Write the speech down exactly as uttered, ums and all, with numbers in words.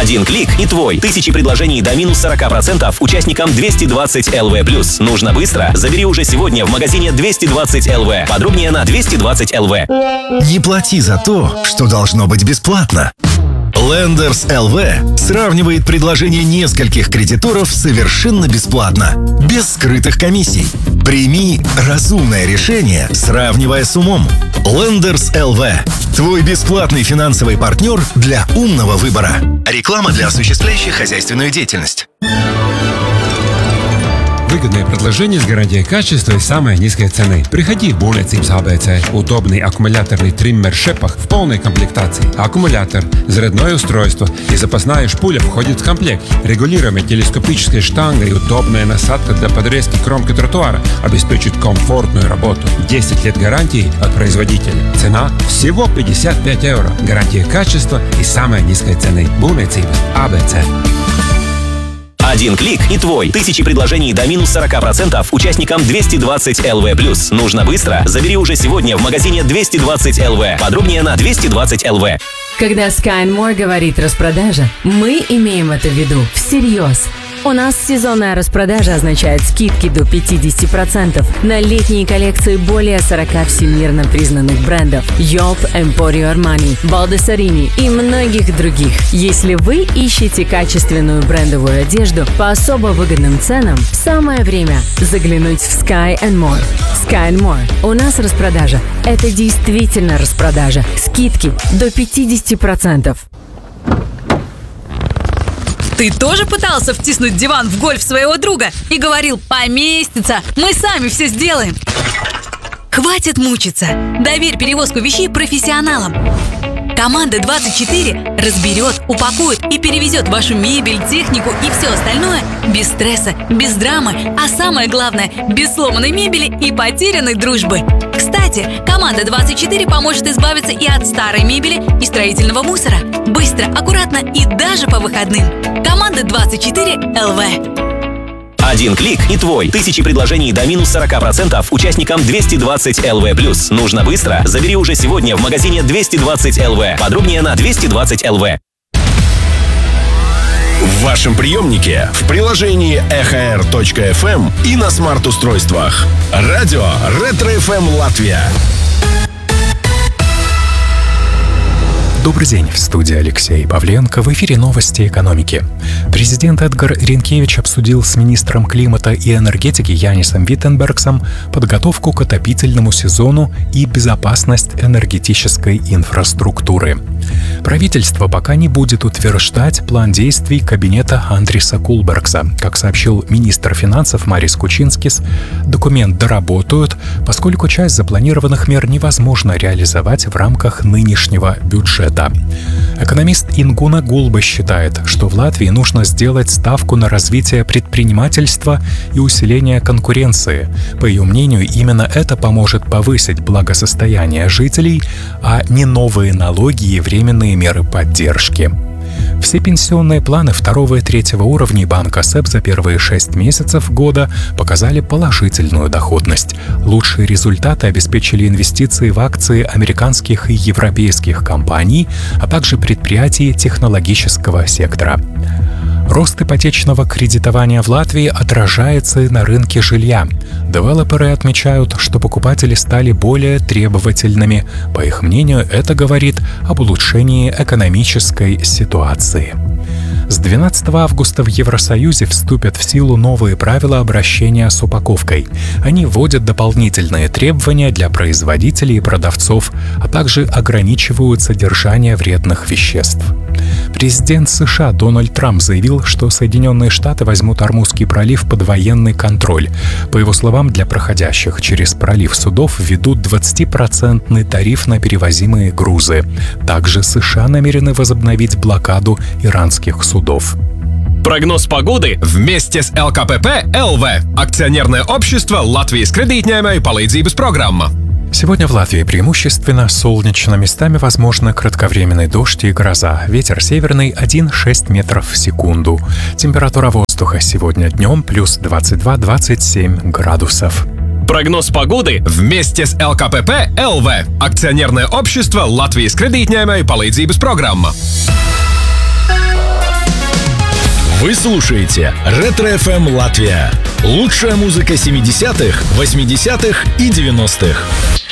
Один клик и твой. Тысячи предложений до минус сорок процентов участникам двести двадцать эл ви плюс. Нужно быстро? Забери уже сегодня в магазине двести двадцать эл ви. Подробнее на двести двадцать эл ви. Не плати за то, что должно быть бесплатно. Lenders эл ви сравнивает предложения нескольких кредиторов совершенно бесплатно, без скрытых комиссий. Прими разумное решение, сравнивая с умом. Lenders эл ви – твой бесплатный финансовый партнер для умного выбора. Реклама для осуществляющих хозяйственную деятельность. Выгодное предложение с гарантией качества и самой низкой цены. Приходи в Būvniecības эй би си. Удобный аккумуляторный триммер Шепах в полной комплектации. Аккумулятор, зарядное устройство и запасная шпуля входит в комплект. Регулируемая телескопическая штанга и удобная насадка для подрезки кромки тротуара обеспечат комфортную работу. десять лет гарантии от производителя. Цена всего пятьдесят пять евро. Гарантия качества и самой низкой цены. Būvniecības эй би си. Один клик и твой. Тысячи предложений до минус сорок процентов участникам двести двадцать эл ви плюс. Нужно быстро? Забери уже сегодня в магазине двести двадцать эл ви. Подробнее на двести двадцать эл ви. Когда Sky and More говорит распродажа, мы имеем это в виду всерьез. У нас сезонная распродажа означает скидки до пятьдесят процентов на летние коллекции более сорок всемирно признанных брендов Yelp, Emporio Armani, Baldessarini и многих других. Если вы ищете качественную брендовую одежду по особо выгодным ценам, самое время заглянуть в Sky and More. Sky and More. У нас распродажа. Это действительно распродажа. Скидки до пятьдесят процентов. Ты тоже пытался втиснуть диван в гольф своего друга и говорил: поместится, мы сами все сделаем? Хватит мучиться. Доверь перевозку вещей профессионалам. Команда двадцать четыре разберет, упакует и перевезет вашу мебель, технику и все остальное без стресса, без драмы, а самое главное, без сломанной мебели и потерянной дружбы. Кстати, команда двадцать четыре поможет избавиться и от старой мебели, и строительного мусора. Быстро, аккуратно и даже по выходным. Команда двадцать четыре эл ви. Один клик и твой. Тысячи предложений до минус сорок процентов участникам двести двадцать эл ви плюс. Нужно быстро? Забери уже сегодня в магазине двести двадцать эл ви. Подробнее на двести двадцать эл ви. В вашем приемнике, в приложении эхо эр точка эф эм и на смарт-устройствах. Радио Ретро эф эм Латвия. Добрый день, в студии Алексей Павленко, в эфире новости экономики. Президент Эдгар Ринкевич обсудил с министром климата и энергетики Янисом Виттенбергсом подготовку к отопительному сезону и безопасность энергетической инфраструктуры. Правительство пока не будет утверждать план действий кабинета Андриса Кулбергса. Как сообщил министр финансов Марис Кучинскис, документ доработают, поскольку часть запланированных мер невозможно реализовать в рамках нынешнего бюджета. Экономист Ингуна Гулба считает, что в Латвии нужно сделать ставку на развитие предпринимательства и усиление конкуренции. По ее мнению, именно это поможет повысить благосостояние жителей, а не новые налоги и временные меры поддержки. Все пенсионные планы второго и третьего уровней банка СЭП за первые шесть месяцев года показали положительную доходность. Лучшие результаты обеспечили инвестиции в акции американских и европейских компаний, а также предприятий технологического сектора. Рост ипотечного кредитования в Латвии отражается и на рынке жилья. Девелоперы отмечают, что покупатели стали более требовательными. По их мнению, это говорит об улучшении экономической ситуации. С двенадцатого августа в Евросоюзе вступят в силу новые правила обращения с упаковкой. Они вводят дополнительные требования для производителей и продавцов, а также ограничивают содержание вредных веществ. Президент США Дональд Трамп заявил, что Соединенные Штаты возьмут Ормузский пролив под военный контроль. По его словам, для проходящих через пролив судов введут двадцатипроцентный тариф на перевозимые грузы. Также США намерены возобновить блокаду иранских судов. Прогноз погоды вместе с эл ка пэ пэ эл ви. Акционерное общество Латвijas кредитņēmēju palīdzības программа. Сегодня в Латвии преимущественно солнечно, местами возможно кратковременный дождь и гроза. Ветер северный один целых шесть десятых метров в секунду. Температура воздуха сегодня днем плюс двадцать два - двадцать семь градусов. Прогноз погоды вместе с эл ка пэ пэ эл ви. Акционерное общество Латвijas кредитņēmēju palīdzības программа. Вы слушаете Ретро-эф эм Латвия. Лучшая музыка семидесятых, восьмидесятых и девяностых.